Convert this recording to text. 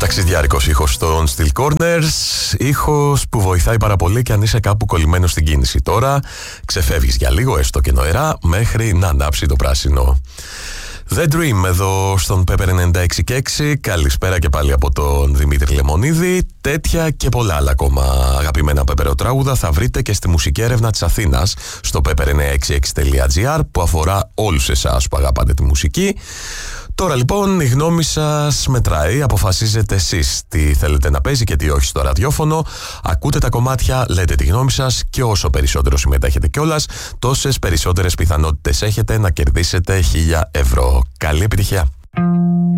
Ταξιδιάρικος ήχος των Steel Corners, ήχος που βοηθάει πάρα πολύ και αν είσαι κάπου κολλημένο στην κίνηση. Τώρα ξεφεύγεις για λίγο, έστω και νοερά, μέχρι να ανάψει το πράσινο. The Dream εδώ στον Pepper 96,6. Καλησπέρα και πάλι από τον Δημήτρη Λεμονίδη. Τέτοια και πολλά άλλα ακόμα αγαπημένα πεπεροτράγουδα θα βρείτε και στη μουσική έρευνα της Αθήνας στο pepper966.gr που αφορά όλους εσάς που αγαπάτε τη μουσική. Τώρα λοιπόν η γνώμη σας μετράει, αποφασίζετε εσείς τι θέλετε να παίζει και τι όχι στο ραδιόφωνο. Ακούτε τα κομμάτια, λέτε τη γνώμη σας και όσο περισσότερο συμμετέχετε κιόλας, τόσες περισσότερες πιθανότητες έχετε να κερδίσετε 1.000 ευρώ. Καλή επιτυχία!